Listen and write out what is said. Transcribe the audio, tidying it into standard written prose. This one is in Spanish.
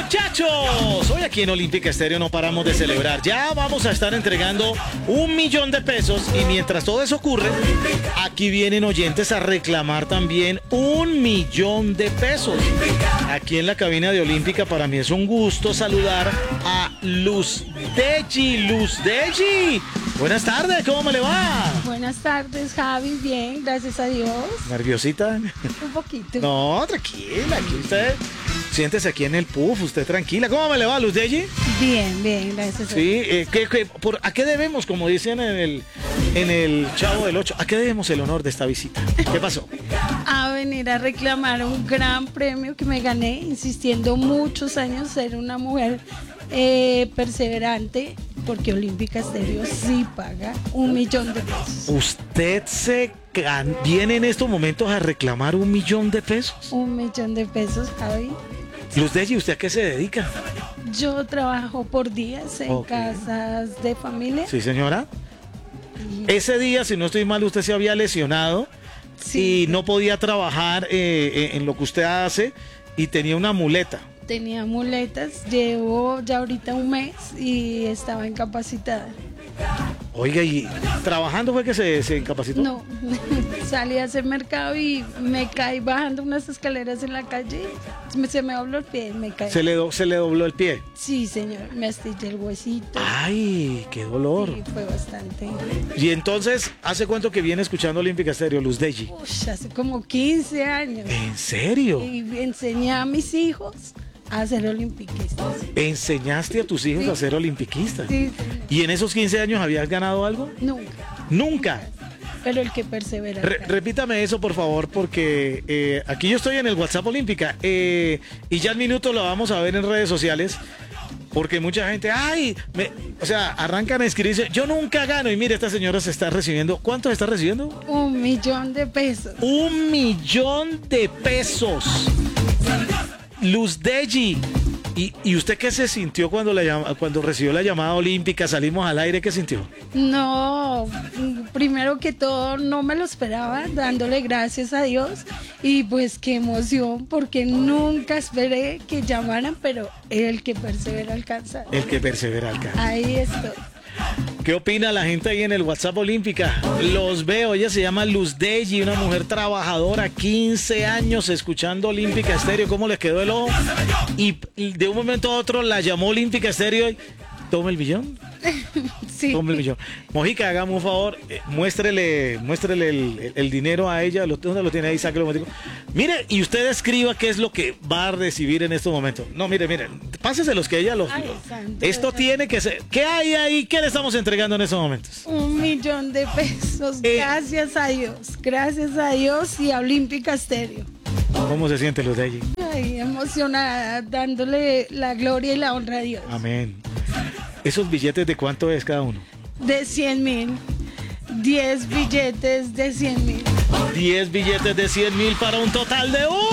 Muchachos, hoy aquí en Olímpica Estéreo no paramos de celebrar. Ya vamos a estar entregando 1.000.000 de pesos y mientras todo eso ocurre, aquí vienen oyentes a reclamar también 1.000.000 de pesos. Aquí en la cabina de Olímpica para mí es un gusto saludar a Luz Deji. Luz Deji, buenas tardes, ¿cómo me le va? Buenas tardes, Javi, bien, gracias a Dios. ¿Nerviosita? Un poquito. No, tranquila, aquí usted... Siéntese aquí en el puff, usted tranquila. ¿Cómo me le va, Luz Deji? Bien, bien, gracias a Sí, Dios. ¿a qué debemos, como dicen en el Chavo del Ocho, a qué debemos el honor de esta visita? ¿Qué pasó? A venir a reclamar un gran premio que me gané, insistiendo muchos años ser una mujer perseverante, porque Olímpica Estéreo sí paga 1.000.000 de pesos. ¿Usted viene en estos momentos a reclamar 1.000.000 de pesos? 1.000.000 de pesos, Javi. Luz Deji, ¿usted a qué se dedica? Yo trabajo por días en casas de familia. Sí, señora. Ese día, si no estoy mal, usted se había lesionado y no podía trabajar en lo que usted hace y tenía una muleta. Tenía muletas, llevo ya ahorita un mes y estaba incapacitada. Oiga, ¿y trabajando fue que se incapacitó? No, salí a hacer mercado y me caí bajando unas escaleras en la calle. Se me dobló el pie, me caí. ¿Se le dobló el pie? Sí, señor, me astillé el huesito. ¡Ay, qué dolor! Sí, fue bastante. Y entonces, ¿hace cuánto que viene escuchando Olímpica Estéreo, Luz Deji? Hace como 15 años. ¿En serio? Y enseñé a mis hijos a ser olimpiquistas. ¿Enseñaste a tus hijos a ser olimpiquistas? Sí, ¿Y en esos 15 años habías ganado algo? nunca. Nunca. Pero el que persevera. Repítame eso, por favor, porque aquí yo estoy en el WhatsApp Olímpica y ya en minutos lo vamos a ver en redes sociales. Porque mucha gente, arrancan a escribirse, yo nunca gano. Y mire, esta señora se está recibiendo, ¿cuánto está recibiendo? 1.000.000 de pesos. 1.000.000 de pesos. Luz Deji, ¿y usted qué se sintió cuando recibió la llamada olímpica? Salimos al aire, ¿qué sintió? No, primero que todo no me lo esperaba, dándole gracias a Dios y pues qué emoción porque nunca esperé que llamaran, pero el que persevera alcanza. El que persevera alcanza. Ahí estoy. ¿Qué opina la gente ahí en el WhatsApp Olímpica? Los veo, ella se llama Luz Deji, una mujer trabajadora, 15 años escuchando Olímpica Estéreo. ¿Cómo les quedó el ojo? Y de un momento a otro la llamó Olímpica Estéreo y toma el millón. Sí. Toma el millón. Mojica, hagamos un favor, muéstrele el dinero a ella. ¿Dónde lo tiene ahí? Sáquelo. Mire, y usted escriba qué es lo que va a recibir en estos momentos. No, mire, páseselos que ella Ay, santo, esto tiene que ser. ¿Qué hay ahí? ¿Qué le estamos entregando en estos momentos? 1.000.000 de pesos, gracias a Dios y a Olímpica Estéreo. ¿Cómo se siente Luz Deji? Ay, emocionada, dándole la gloria y la honra a Dios. Amén. ¿Esos billetes de cuánto es cada uno? De 100.000, 10 billetes de 100.000. 10 billetes de 100.000 para un total de